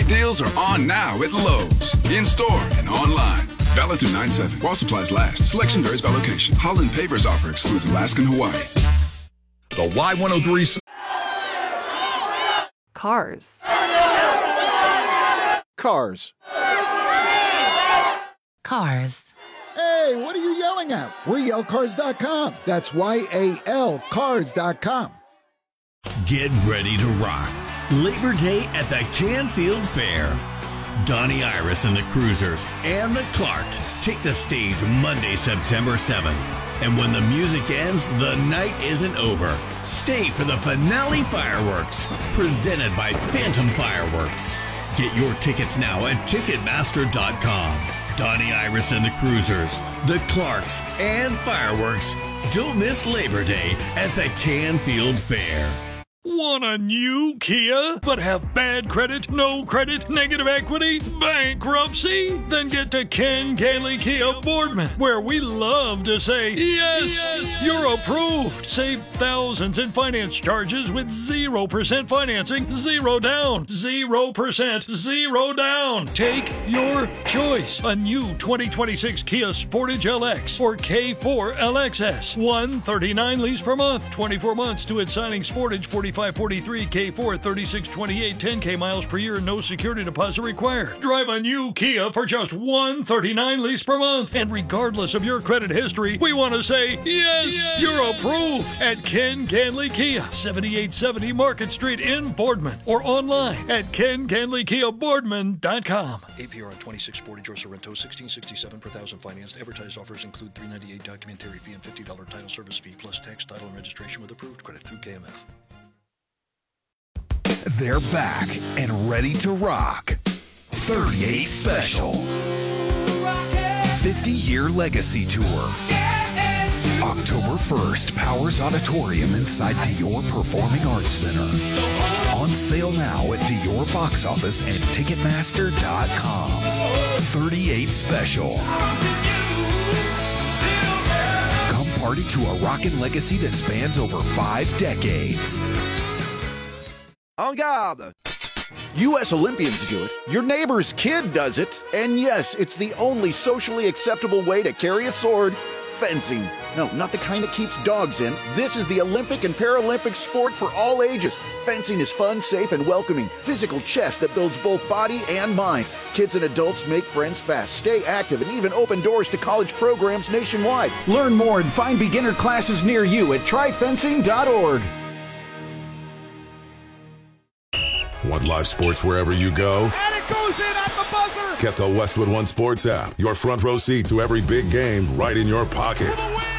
deals are on now at Lowe's. In-store and online. Valid through 9/7. While supplies last. Selection varies by location. Holland Pavers offer excludes Alaska and Hawaii. The Y103. Cars. Cars. Cars. Hey, what are you yelling at? We're yellcars.com. That's YAL cars.com. Get ready to rock. Labor Day at the Canfield Fair. Donnie Iris and the Cruisers and the Clarks take the stage Monday, September 7th. And when the music ends, the night isn't over. Stay for the finale fireworks, presented by Phantom Fireworks. Get your tickets now at Ticketmaster.com. Donnie Iris and the Cruisers, the Clarks, and fireworks. Don't miss Labor Day at the Canfield Fair. Want a new Kia, but have bad credit, no credit, negative equity, bankruptcy? Then get to Ken Ganley Kia Boardman, where we love to say, yes, you're approved. Save thousands in finance charges with 0% financing, 0 down, 0%, 0 down. Take your choice. A new 2026 Kia Sportage LX or K4 LXS. $139 lease per month, 24 months to its signing. Sportage 4543, K4 3628, 10K miles per year, no security deposit required. Drive a new Kia for just $139 lease per month. And regardless of your credit history, we want to say, yes, you're approved at Ken Ganley Kia, 7870 Market Street in Boardman, or online at KenGanleyKiaBoardman.com. APR on 26 Sportage or Sorrento, $16.67 per thousand financed. Advertised offers include $398 documentary fee and $50 title service fee, plus tax, title, and registration with approved credit through KMF. They're back and ready to rock. 38 Special. 50-year legacy tour. October 1st, Powers Auditorium inside Dior Performing Arts Center. On sale now at Dior Box Office and Ticketmaster.com. 38 Special. Come party to a rockin' legacy that spans over 5 decades. En garde! U.S. Olympians do it. Your neighbor's kid does it. And yes, it's the only socially acceptable way to carry a sword. Fencing. No, not the kind that keeps dogs in. This is the Olympic and Paralympic sport for all ages. Fencing is fun, safe, and welcoming. Physical chess that builds both body and mind. Kids and adults make friends fast, stay active, and even open doors to college programs nationwide. Learn more and find beginner classes near you at tryfencing.org. Want live sports wherever you go? And it goes in at the buzzer! Get the Westwood One Sports app. Your front row seat to every big game right in your pocket.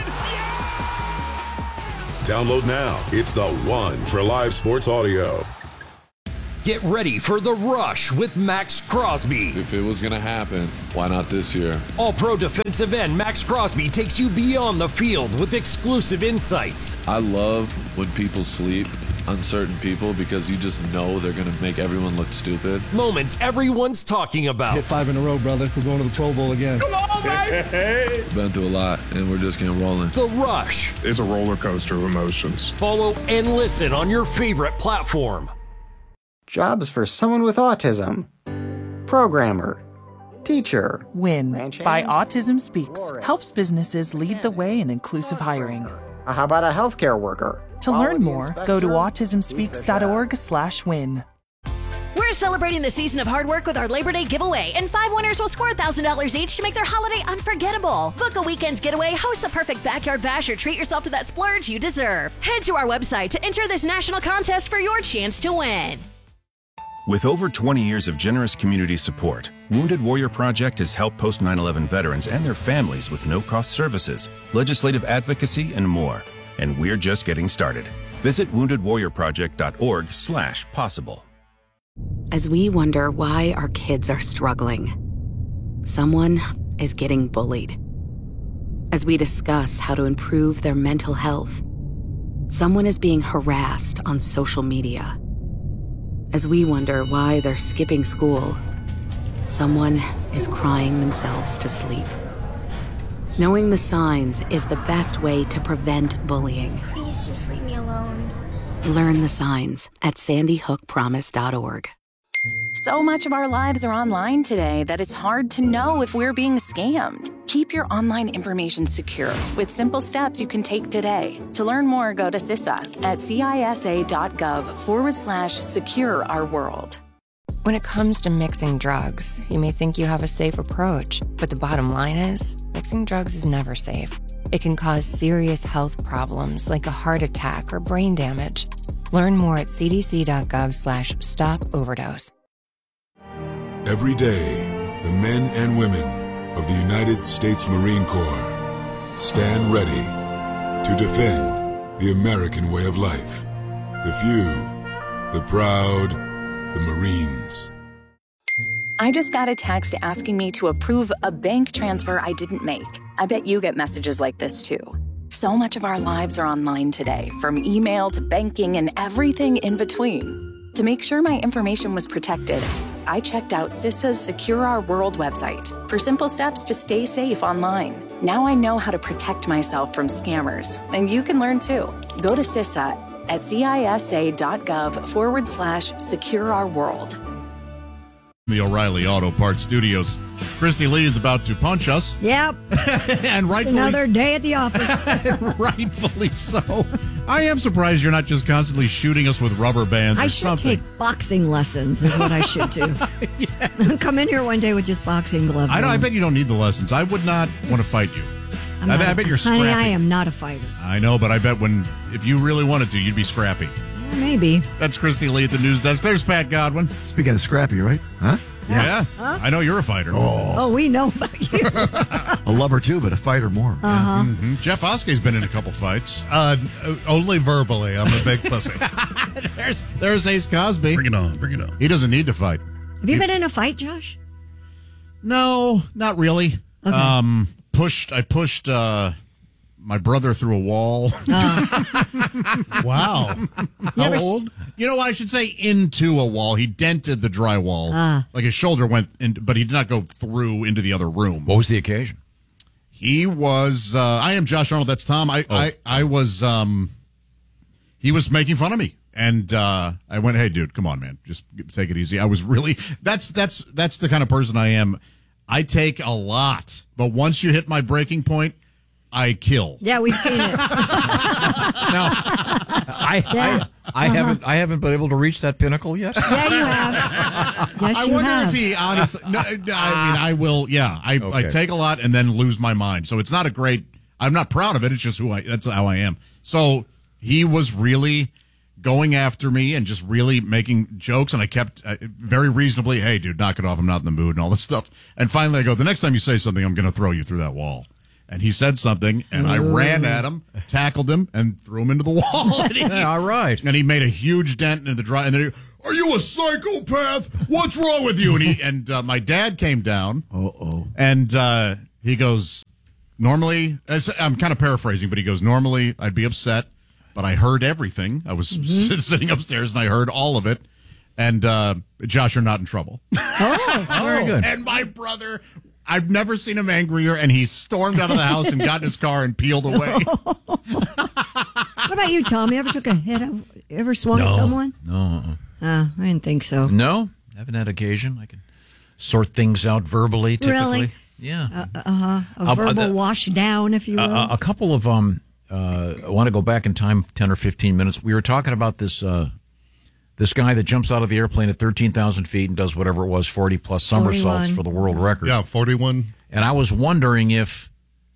Download now. It's the one for live sports audio. Get ready for The Rush with Max Crosby. If it was going to happen, why not this year? All-pro defensive end Max Crosby takes you beyond the field with exclusive insights. I love when people sleep on certain people because you just know they're going to make everyone look stupid. Moments everyone's talking about. Hit 5 in a row, brother. We're going to the Pro Bowl again. Come on, baby! Been through a lot, and we're just getting rolling. The Rush. It's a roller coaster of emotions. Follow and listen on your favorite platform. Jobs for someone with autism. Programmer. Teacher. WIN by Autism Speaks helps businesses lead the way in inclusive hiring. How about a healthcare worker? To learn more, go to autismspeaks.org/win. We're celebrating the season of hard work with our Labor Day giveaway, and 5 winners will score $1,000 each to make their holiday unforgettable. Book a weekend getaway, host the perfect backyard bash, or treat yourself to that splurge you deserve. Head to our website to enter this national contest for your chance to win. With over 20 years of generous community support, Wounded Warrior Project has helped post 9/11 veterans and their families with no-cost services, legislative advocacy, and more. And we're just getting started. Visit woundedwarriorproject.org/possible. As we wonder why our kids are struggling, someone is getting bullied. As we discuss how to improve their mental health, someone is being harassed on social media. As we wonder why they're skipping school, someone is crying themselves to sleep. Knowing the signs is the best way to prevent bullying. Please just leave me alone. Learn the signs at sandyhookpromise.org. So much of our lives are online today that it's hard to know if we're being scammed. Keep your online information secure with simple steps you can take today. To learn more, go to CISA at cisa.gov/secure our world. When it comes to mixing drugs, you may think you have a safe approach, but the bottom line is, mixing drugs is never safe. It can cause serious health problems like a heart attack or brain damage. Learn more at cdc.gov/stop-overdose. Every day, the men and women of the United States Marine Corps stand ready to defend the American way of life. The few, the proud, the Marines. I just got a text asking me to approve a bank transfer I didn't make. I bet you get messages like this too. So much of our lives are online today, from email to banking and everything in between. To make sure my information was protected, I checked out CISA's Secure Our World website for simple steps to stay safe online. Now I know how to protect myself from scammers, and you can learn too. Go to CISA at cisa.gov/secure our world. The O'Reilly Auto Parts Studios. Christy Lee is about to punch us. Yep. And rightfully, another day at the office. Rightfully so. I am surprised you're not just constantly shooting us with rubber bands or something. I should take boxing lessons is what I should do. Yes. Come in here one day with just boxing gloves on. I bet you don't need the lessons. I would not want to fight you. I bet you're scrappy. Honey, I am not a fighter. I know, but I bet if you really wanted to, you'd be scrappy. Maybe. That's Christy Lee at the news desk. There's Pat Godwin. Speaking of scrappy, right? Huh? Yeah. Huh? I know you're a fighter. Oh, we know about you. A lover too, but a fighter more. Uh-huh. Mm-hmm. Jeff Oskey's been in a couple fights. Only verbally. I'm a big pussy. There's Ace Cosby. Bring it on. He doesn't need to fight. Have you been in a fight, Josh? No, not really. Okay. I pushed my brother through a wall. Wow. How old? You know what? I should say into a wall. He dented the drywall. Like his shoulder went in, but he did not go through into the other room. What was the occasion? He was, I am Josh Arnold. That's Tom. I was, he was making fun of me. And I went, hey, dude, come on, man. Just take it easy. I was really, that's the kind of person I am. I take a lot. But once you hit my breaking point, I kill. Yeah, we've seen it. No, I haven't been able to reach that pinnacle yet. Yeah, you have. Yes, I wonder if he honestly. No, I mean, I will. Yeah, I take a lot and then lose my mind. So it's not a great. I'm not proud of it. It's just that's how I am. So he was really going after me and just really making jokes, and I kept very reasonably, hey, dude, knock it off. I'm not in the mood and all this stuff. And finally, I go, the next time you say something, I'm going to throw you through that wall. And he said something, and I ran at him, tackled him, and threw him into the wall. All right. And he made a huge dent in the dry. And then he, are you a psychopath? What's wrong with you? And my dad came down. And he goes, normally, I'm kind of paraphrasing, but he goes, normally I'd be upset, but I heard everything. I was sitting upstairs, and I heard all of it. And Josh, you're not in trouble. Very good. And my brother, I've never seen him angrier, and he stormed out of the house and got in his car and peeled away. What about you, Tom? You ever took a hit? Ever swung at someone? No. I didn't think so. No, haven't had occasion. I can sort things out verbally, typically. Really? Yeah. A verbal wash down, if you will. A couple of, I want to go back in time 10 or 15 minutes. We were talking about this guy that jumps out of the airplane at 13,000 feet and does whatever it was, 40-plus somersaults for the world record. Yeah, 41. And I was wondering if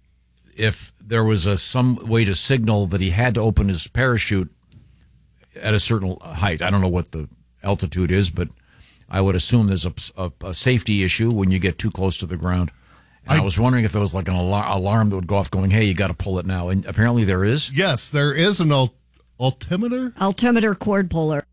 there was some way to signal that he had to open his parachute at a certain height. I don't know what the altitude is, but I would assume there's a safety issue when you get too close to the ground. And I was wondering if there was like an alarm that would go off going, hey, you got to pull it now. And apparently there is. Yes, there is an altimeter? Altimeter cord puller.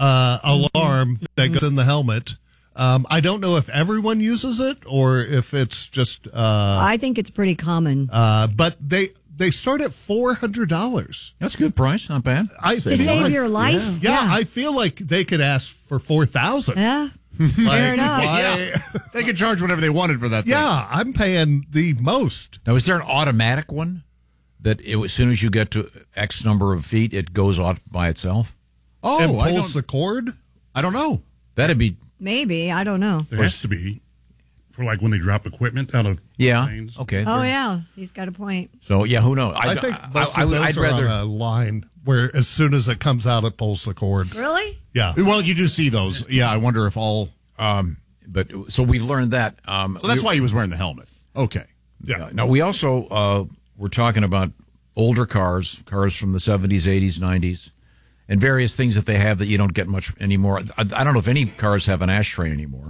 Alarm that goes in the helmet. I don't know if everyone uses it or if it's just... I think it's pretty common. But they start at $400. That's a good price. Not bad. To save your life? Yeah, I feel like they could ask for $4,000. Yeah. Fair enough. They could charge whatever they wanted for that thing. Yeah, I'm paying the most. Now, is there an automatic one that as soon as you get to X number of feet, it goes off by itself? And pulls the cord? I don't know. That'd be Maybe. I don't know. There has to be for like when they drop equipment out of planes. Okay. Oh, yeah. He's got a point. So, yeah, who knows? I think most of those are on a line where as soon as it comes out, it pulls the cord. Really? Yeah. Well, you do see those. Yeah, I wonder if all... But so we've learned that. So that's why he was wearing the helmet. Okay. Yeah. Now, we also were talking about older cars from the 70s, 80s, 90s, and various things that they have that you don't get much anymore. I don't know if any cars have an ashtray anymore.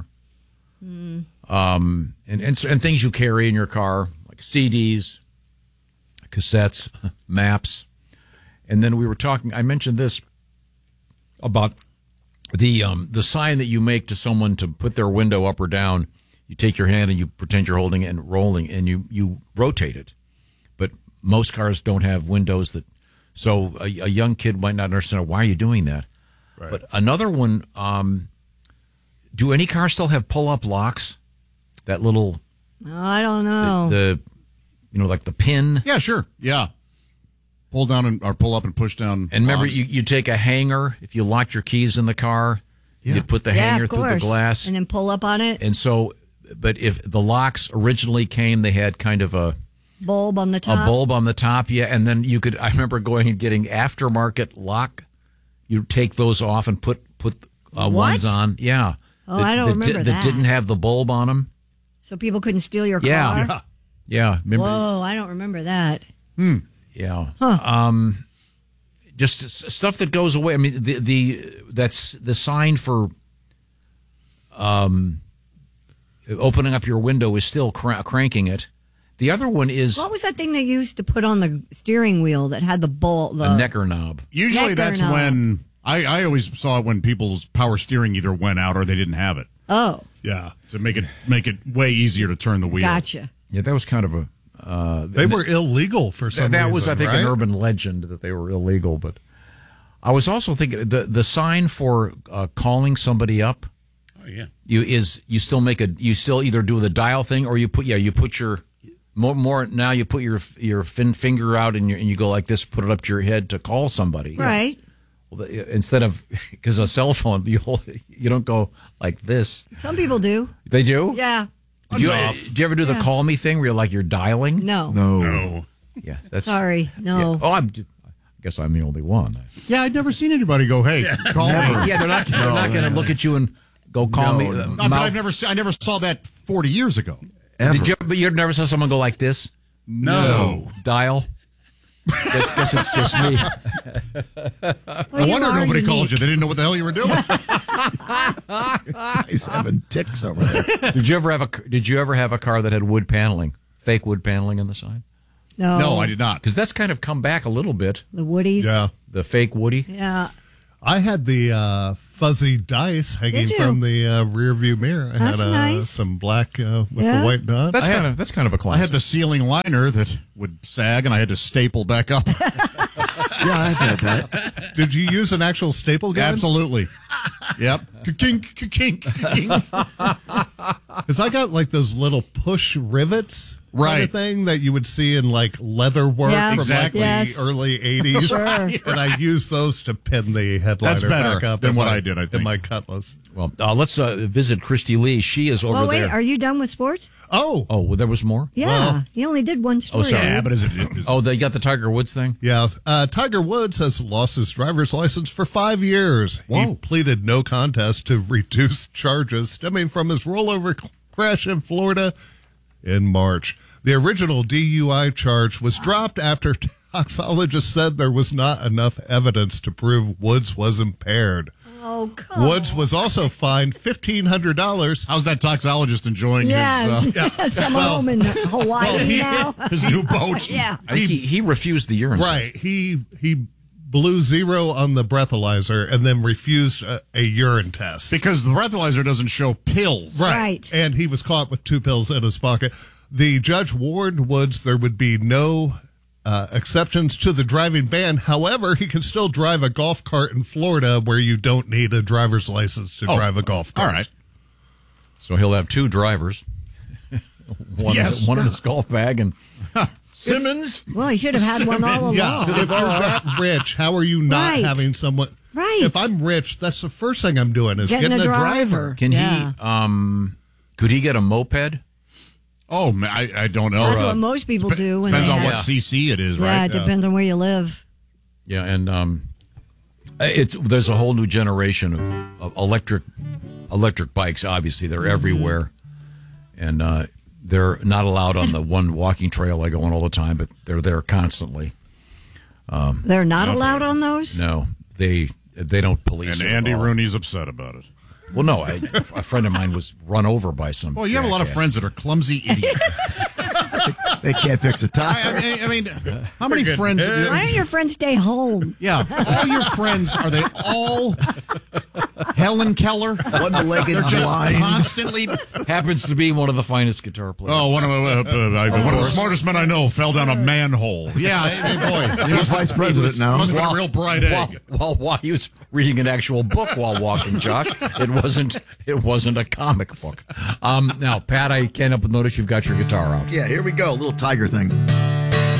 And things you carry in your car, like CDs, cassettes, maps. And then we were talking, I mentioned this about the sign that you make to someone to put their window up or down. You take your hand and you pretend you're holding it and rolling, and you rotate it. But most cars don't have windows that, so a young kid might not understand, why are you doing that? Right. But another one, do any cars still have pull-up locks? That little... I don't know. The like the pin? Yeah, sure. Yeah. Pull down or pull up and push down. And remember, you take a hanger. If you locked your keys in the car, you'd put the hanger through the glass. And then pull up on it. And so, but if the locks originally came, they had kind of a bulb on the top. A bulb on the top, yeah. And then you could, I remember going and getting aftermarket lock. You take those off and put ones on. Yeah. Oh, I don't remember that. That didn't have the bulb on them. So people couldn't steal your car? Yeah. Remember? Whoa, I don't remember that. Yeah. Huh. Just stuff that goes away. I mean, that's the sign for opening up your window is still cranking it. The other one is... What was that thing they used to put on the steering wheel that had the necker knob. Usually that's when... I always saw it when people's power steering either went out or they didn't have it. Oh. Yeah, to make it way easier to turn the wheel. Gotcha. Yeah, that was kind of a... they were illegal for some reason. That was, I think, right? an urban legend that they were illegal. But I was also thinking the sign for calling somebody up. Oh yeah. You still either do the dial thing or you put your more now you put your finger out and you go like this, put it up to your head to call somebody. Right. Well, instead of, because a cell phone, you don't go like this. Some people do. They do? Yeah. Do you ever do the call me thing where you're dialing? No. Yeah, that's sorry. No. Yeah. Oh, I guess I'm the only one. Yeah, I'd never seen anybody go, "Hey, call me." Yeah, they're not going to look at you and go call me. No, but I never saw that 40 years ago. But you never saw someone go like this? No. Dial. Guess it's just me. No wonder nobody called you. They didn't know what the hell you were doing. He's having ticks over there. Did you ever have a car that had wood paneling, fake wood paneling on the side? No, I did not. Because that's kind of come back a little bit. The Woodies. Yeah. The fake Woody. Yeah. I had the fuzzy dice hanging from the rear view mirror. I That's had nice. some black with the white dot. That's kind of a classic. I had the ceiling liner that would sag, and I had to staple back up. Yeah, I've had that. Did you use an actual staple gun? Absolutely. Yep. Kink. Because I got like those little push rivets. Right. Kind of thing that you would see in like leather work from exactly. like the early 80s. Sure. And I used those to pin the headliner That's better back up than what I did, I think. In my Cutlass. Well, let's visit Christy Lee. She is over there. Are you done with sports? Oh, well, there was more? Yeah. He only did one story. Oh, sorry. Yeah, but they got the Tiger Woods thing? Yeah. Tiger Woods has lost his driver's license for 5 years. Whoa. He pleaded no contest to reduce charges stemming from his rollover crash in Florida in March. The original DUI charge was dropped after toxologists said there was not enough evidence to prove Woods was impaired. Oh, come Woods was also fined $1,500. How's that toxologist enjoying his... Someone home in Hawaii now. His new boat. Yeah. He refused the urine Right. He blew 0 on the breathalyzer and then refused a urine test. Because the breathalyzer doesn't show pills. Right. And he was caught with 2 pills in his pocket. The judge warned Woods there would be no exceptions to the driving ban. However, he can still drive a golf cart in Florida where you don't need a driver's license to drive a golf cart. All right. So he'll have 2 drivers. One in his golf bag and Simmons? Well, he should have had one all along. Yeah, if you're that rich, how are you not having someone? Right. If I'm rich, that's the first thing I'm doing is getting a driver. Can he? Could he get a moped? Oh, I don't know. That's what most people do. When depends they on have, what CC it is, right? Yeah, it depends on where you live. Yeah, and there's a whole new generation of electric bikes. Obviously, they're everywhere, and they're not allowed on the one walking trail I go on all the time, but they're there constantly. They're not allowed on those? No, they don't police. And it Andy at all. Rooney's upset about it. Well, no, a friend of mine was run over by some. Well, you have a lot of friends that are clumsy idiots. They can't fix a tire. I mean, how many friends? Why don't your friends stay home? Yeah, all your friends, are they all Helen Keller? One-legged They're just blind. constantly. Happens to be one of the finest guitar players. Oh, one of the smartest men I know fell down a manhole. Yeah, hey, boy, He's vice president now. Must have been a real bright egg. While he was reading an actual book while walking, Josh, it wasn't a comic book. Now, Pat, I can't help but notice you've got your guitar out. Yeah, here we go. A little tiger thing.